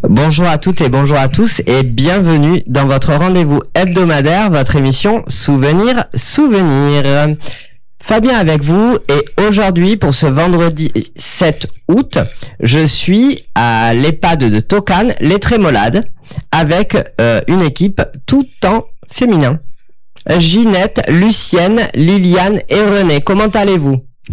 Bonjour à toutes et bonjour à tous et bienvenue dans votre rendez-vous hebdomadaire, votre émission Souvenir. Fabien avec vous et aujourd'hui pour ce vendredi 7 août, je suis à l'EHPAD de Tocane, les Trémolades, avec une équipe tout en féminin. Ginette, Lucienne, Liliane et René, comment allez-vous?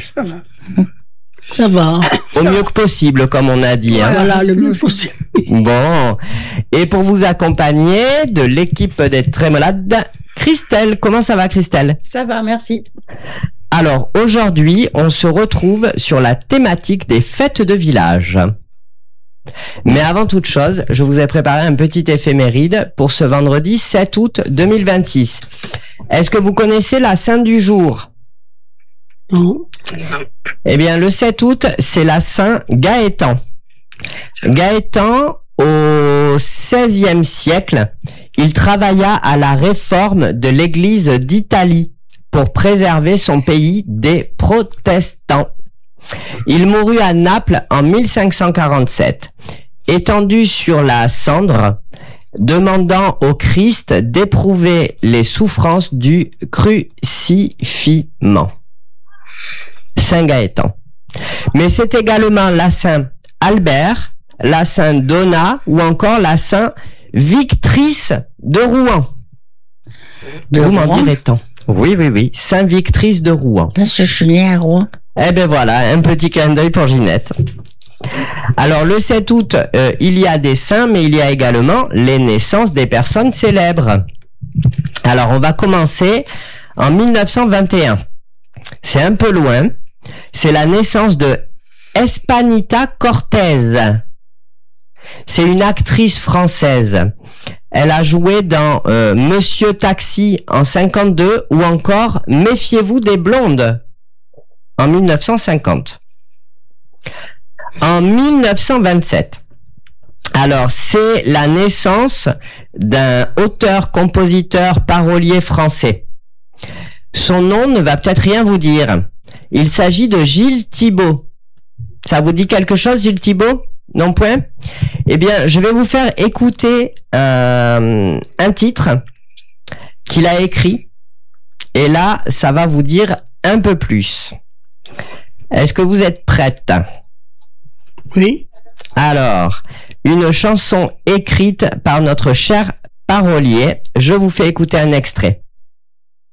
Ça va. Au mieux que possible, comme on a dit. Voilà, le mieux possible. Bon. Et pour vous accompagner de l'équipe des Trémolades, Christelle. Comment ça va, Christelle? Ça va, merci. Alors, aujourd'hui, on se retrouve sur la thématique des fêtes de village. Mais avant toute chose, je vous ai préparé un petit éphéméride pour ce vendredi 7 août 2026. Est-ce que vous connaissez la sainte du jour? Non. Eh bien, le 7 août, c'est la Saint Gaëtan. Gaëtan, au XVIe siècle, il travailla à la réforme de l'Église d'Italie pour préserver son pays des protestants. Il mourut à Naples en 1547, étendu sur la cendre, demandant au Christ d'éprouver les souffrances du crucifiement. Saint Gaëtan. Mais c'est également la Saint Albert, la Saint Donat ou encore la Saint Victrice de Rouen. Vous m'en direz tant. Oui. Saint Victrice de Rouen. Parce que je suis née à Rouen. Eh ben voilà, un petit clin d'œil pour Ginette. Alors le 7 août, il y a des saints, mais il y a également les naissances des personnes célèbres. Alors on va commencer en 1921. C'est un peu loin. C'est la naissance de Espanita Cortez. C'est une actrice française. Elle a joué dans Monsieur Taxi en 52 ou encore Méfiez-vous des blondes en 1950. En 1927. Alors, c'est la naissance d'un auteur, compositeur, parolier français. Son nom ne va peut-être rien vous dire. Il s'agit de Gilles Thibaut. Ça vous dit quelque chose, Gilles Thibaut? Non point? Eh bien, je vais vous faire écouter un titre qu'il a écrit. Et là, ça va vous dire un peu plus. Est-ce que vous êtes prête? Oui. Alors, une chanson écrite par notre cher parolier. Je vous fais écouter un extrait.